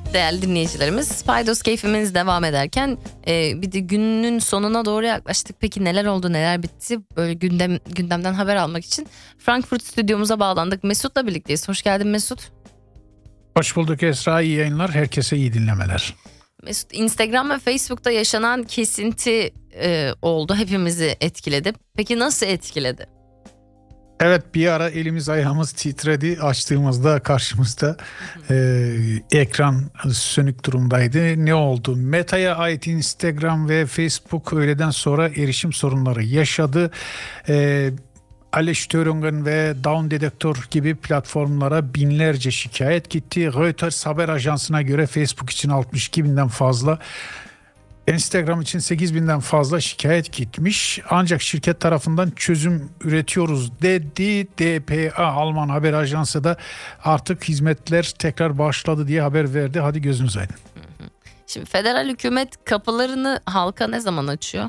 değerli dinleyicilerimiz. Paydos keyfimiz devam ederken bir de günün sonuna doğru yaklaştık. Peki neler oldu, neler bitti? Böyle gündemden haber almak için Frankfurt stüdyomuza bağlandık. Mesut'la birlikteyiz. Hoş geldin Mesut. Hoş bulduk Esra, iyi yayınlar. Herkese iyi dinlemeler. Mesut, Instagram ve Facebook'ta yaşanan kesinti oldu. Hepimizi etkiledi. Peki nasıl etkiledi? Evet, bir ara elimiz ayağımız titredi. Açtığımızda karşımızda ekran sönük durumdaydı. Ne oldu? Meta'ya ait Instagram ve Facebook öğleden sonra erişim sorunları yaşadı. Alexstörungen ve Down Detector gibi platformlara binlerce şikayet gitti. Reuters haber ajansına göre Facebook için 62 binden fazla, Instagram için 8 binden fazla şikayet gitmiş. Ancak şirket tarafından çözüm üretiyoruz dedi. dpa Alman haber ajansı da artık hizmetler tekrar başladı diye haber verdi. Hadi gözünüz aydın. Şimdi federal hükümet kapılarını halka ne zaman açıyor?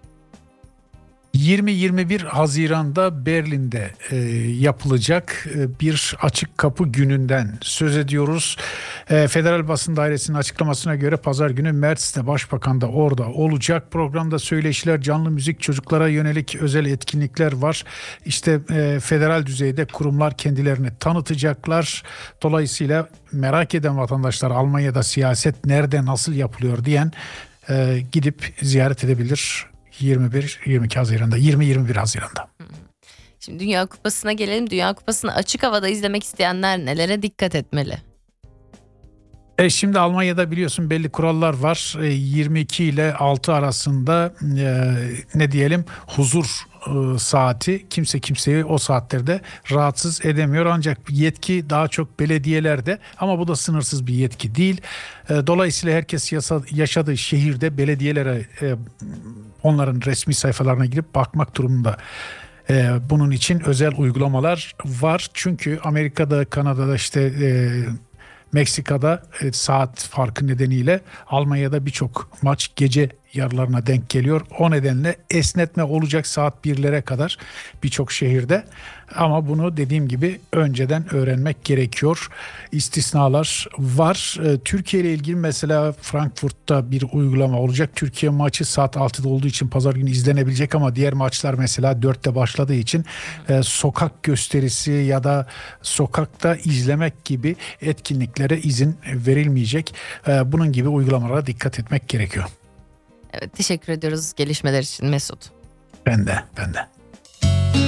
20-21 Haziran'da Berlin'de yapılacak bir açık kapı gününden söz ediyoruz. Federal Basın Dairesi'nin açıklamasına göre pazar günü Mertz'te Başbakan da orada olacak. Programda söyleşiler, canlı müzik, çocuklara yönelik özel etkinlikler var. İşte federal düzeyde kurumlar kendilerini tanıtacaklar. Dolayısıyla merak eden vatandaşlar Almanya'da siyaset nerede, nasıl yapılıyor diyen gidip ziyaret edebilir. 21 Haziran'da, 20-21 Haziran'da. Şimdi Dünya Kupası'na gelelim. Dünya Kupası'nı açık havada izlemek isteyenler nelere dikkat etmeli? Şimdi Almanya'da biliyorsun belli kurallar var. 22 ile 6 arasında ne diyelim huzur saati, kimse kimseyi o saatlerde rahatsız edemiyor. Ancak yetki daha çok belediyelerde, ama bu da sınırsız bir yetki değil. Dolayısıyla herkes yaşadığı şehirde belediyelere, onların resmi sayfalarına girip bakmak durumunda. Bunun için özel uygulamalar var. Çünkü Amerika'da, Kanada'da, Meksika'da saat farkı nedeniyle Almanya'da birçok maç gece yarılarına denk geliyor. O nedenle esnetme olacak saat 1'lere kadar birçok şehirde. Ama bunu dediğim gibi önceden öğrenmek gerekiyor. İstisnalar var. Türkiye ile ilgili mesela Frankfurt'ta bir uygulama olacak. Türkiye maçı saat 6'da olduğu için pazar günü izlenebilecek, ama diğer maçlar mesela 4'te başladığı için sokak gösterisi ya da sokakta izlemek gibi etkinliklere izin verilmeyecek. Bunun gibi uygulamalara dikkat etmek gerekiyor. Evet, teşekkür ediyoruz gelişmeler için Mesut. Ben de.